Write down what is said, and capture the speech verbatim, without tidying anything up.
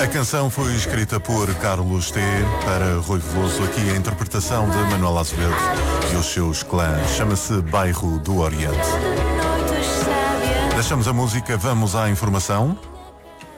A canção foi escrita por Carlos T. para Rui Veloso, aqui a interpretação de Manuel Azevedo e os seus clãs. Chama-se Bairro do Oriente. Deixamos a música, vamos à informação.